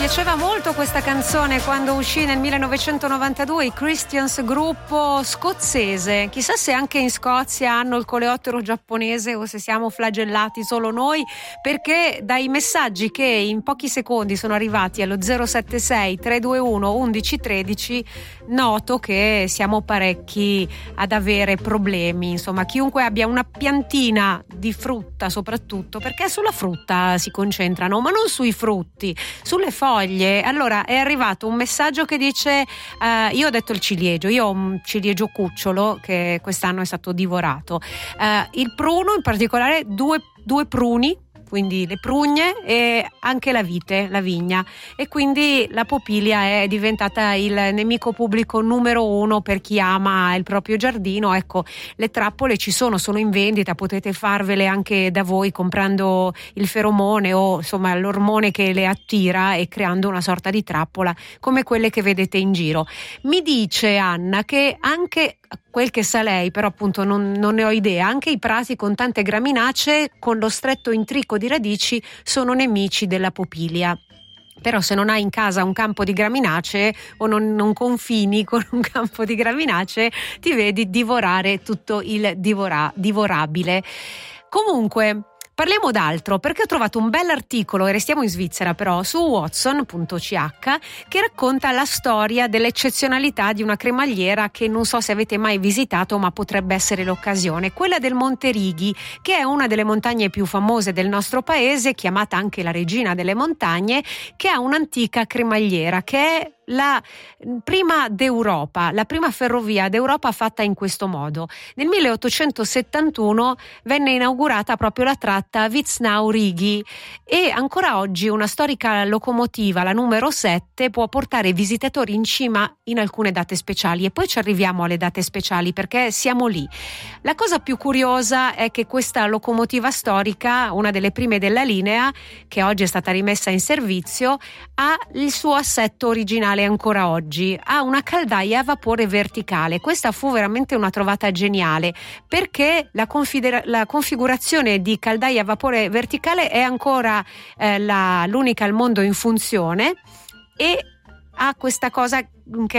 piaceva molto questa canzone quando uscì nel 1992, i Christians, gruppo scozzese. Chissà se anche in Scozia hanno il coleottero giapponese o se siamo flagellati solo noi, perché dai messaggi che in pochi secondi sono arrivati allo 076 321 1113 noto che siamo parecchi ad avere problemi. Insomma, chiunque abbia una piantina di frutta soprattutto, perché sulla frutta si concentrano, ma non sui frutti, sulle foglie. Allora è arrivato un messaggio che dice io ho detto il ciliegio, io ho un ciliegio cucciolo che quest'anno è stato divorato, il pruno, in particolare due pruni, quindi le prugne e anche la vite, la vigna, e quindi la popilia è diventata il nemico pubblico numero uno per chi ama il proprio giardino. Ecco, le trappole ci sono in vendita, potete farvele anche da voi comprando il feromone o insomma l'ormone che le attira e creando una sorta di trappola come quelle che vedete in giro. Mi dice Anna che anche quel che sa lei, però appunto non ne ho idea, anche i prati con tante graminacee con lo stretto intrico di radici sono nemici della popilia. Però se non hai in casa un campo di graminacee o non confini con un campo di graminacee, ti vedi divorare tutto il divorabile. Comunque parliamo d'altro, perché ho trovato un bell'articolo, e restiamo in Svizzera però, su watson.ch, che racconta la storia dell'eccezionalità di una cremagliera che non so se avete mai visitato, ma potrebbe essere l'occasione, quella del Monte Righi, che è una delle montagne più famose del nostro paese, chiamata anche la regina delle montagne, che ha un'antica cremagliera che è la prima d'Europa, la prima ferrovia d'Europa fatta in questo modo. Nel 1871 venne inaugurata proprio la tratta Vitznau-Righi e ancora oggi una storica locomotiva, la numero 7, può portare visitatori in cima in alcune date speciali, e poi ci arriviamo alle date speciali perché siamo lì. La cosa più curiosa è che questa locomotiva storica, una delle prime della linea, che oggi è stata rimessa in servizio, ha il suo assetto originale ancora oggi, ha una caldaia a vapore verticale. Questa fu veramente una trovata geniale, perché la configurazione di caldaia a vapore verticale è ancora l'unica al mondo in funzione, e ha questa cosa che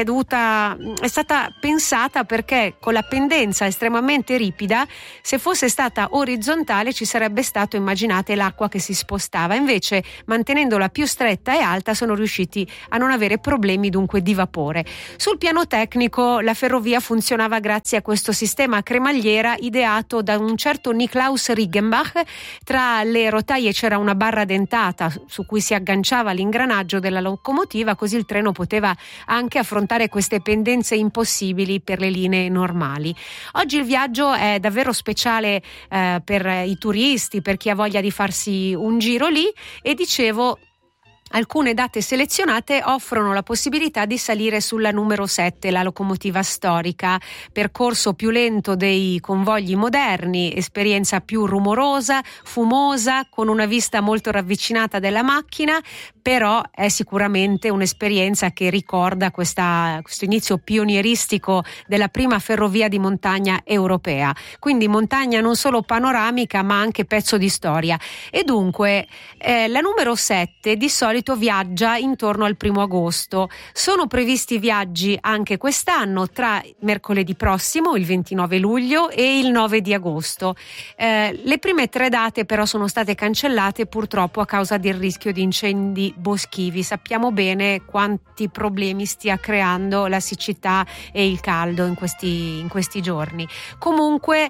è stata pensata perché con la pendenza estremamente ripida, se fosse stata orizzontale ci sarebbe stato, immaginate, l'acqua che si spostava. Invece, mantenendola più stretta e alta, sono riusciti a non avere problemi dunque di vapore. Sul piano tecnico la ferrovia funzionava grazie a questo sistema cremagliera ideato da un certo Niklaus Riggenbach. Tra le rotaie c'era una barra dentata su cui si agganciava l'ingranaggio della locomotiva, così il treno poteva anche affrontare queste pendenze impossibili per le linee normali. Oggi il viaggio è davvero speciale per i turisti, per chi ha voglia di farsi un giro lì, e dicevo, alcune date selezionate offrono la possibilità di salire sulla numero 7, la locomotiva storica, percorso più lento dei convogli moderni, esperienza più rumorosa, fumosa, con una vista molto ravvicinata della macchina, però è sicuramente un'esperienza che ricorda questo inizio pionieristico della prima ferrovia di montagna europea. Quindi montagna non solo panoramica, ma anche pezzo di storia. E dunque la numero 7 di solito viaggia intorno al 1 agosto. Sono previsti viaggi anche quest'anno tra mercoledì prossimo, il 29 luglio, e il 9 di agosto. Le prime 3 date però sono state cancellate purtroppo a causa del rischio di incendi boschivi. Sappiamo bene quanti problemi stia creando la siccità e il caldo in questi giorni. Comunque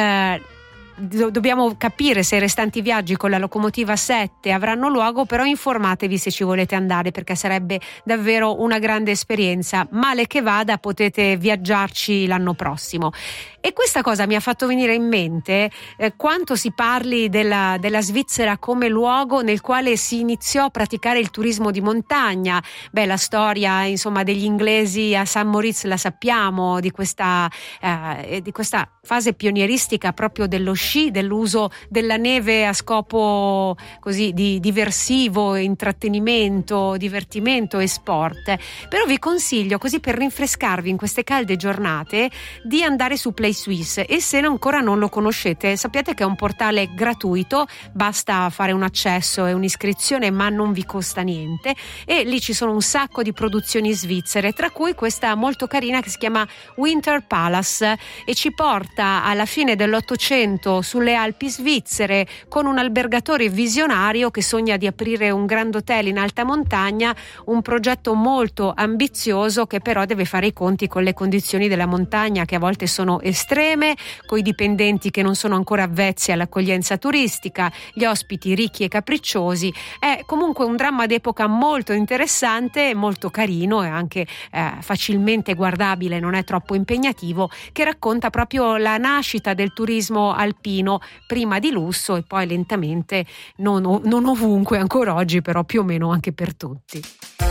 dobbiamo capire se i restanti viaggi con la locomotiva 7 avranno luogo, però informatevi se ci volete andare, perché sarebbe davvero una grande esperienza. Male che vada, potete viaggiarci l'anno prossimo. E questa cosa mi ha fatto venire in mente quanto si parli della Svizzera come luogo nel quale si iniziò a praticare il turismo di montagna. La storia insomma degli inglesi a St. Moritz la sappiamo, di questa fase pionieristica proprio dello sci sci, dell'uso della neve a scopo così di diversivo, intrattenimento, divertimento e sport. Però vi consiglio, così per rinfrescarvi in queste calde giornate, di andare su Play Suisse, e se ancora non lo conoscete sappiate che è un portale gratuito, basta fare un accesso e un'iscrizione, ma non vi costa niente, e lì ci sono un sacco di produzioni svizzere, tra cui questa molto carina che si chiama Winter Palace e ci porta alla fine dell'Ottocento sulle Alpi svizzere con un albergatore visionario che sogna di aprire un grand hotel in alta montagna, un progetto molto ambizioso che però deve fare i conti con le condizioni della montagna, che a volte sono estreme, coi dipendenti che non sono ancora avvezzi all'accoglienza turistica, gli ospiti ricchi e capricciosi. È comunque un dramma d'epoca molto interessante, molto carino e anche facilmente guardabile, non è troppo impegnativo, che racconta proprio la nascita del turismo alpino, prima di lusso e poi lentamente, non ovunque ancora oggi, però più o meno anche per tutti.